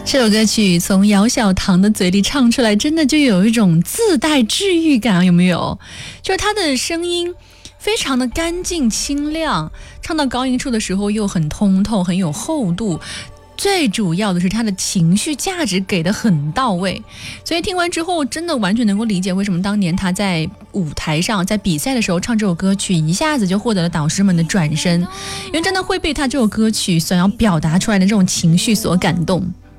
这首歌曲从姚小棠的嘴里唱出来，真的就有一种自带治愈感，有没有？就是她的声音非常的干净清亮，唱到高音处的时候又很通透，很有厚度。最主要的是他的情绪价值给得很到位，所以听完之后真的完全能够理解为什么当年他在舞台上在比赛的时候唱这首歌曲一下子就获得了导师们的转身，因为真的会被他这首歌曲所要表达出来的这种情绪所感动。